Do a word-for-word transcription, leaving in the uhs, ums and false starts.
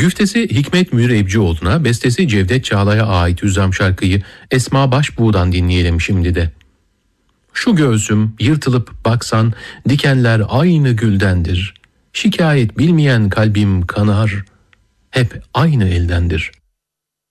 Güftesi Hikmet Münir Ebcioğlu'na, bestesi Cevdet Çağla'ya ait Hüzzam şarkıyı Esma Başbuğ'dan dinleyelim şimdi de. Şu göğsüm yırtılıp baksan, dikenler aynı güldendir. Şikayet bilmeyen kalbim kanar, hep aynı eldendir.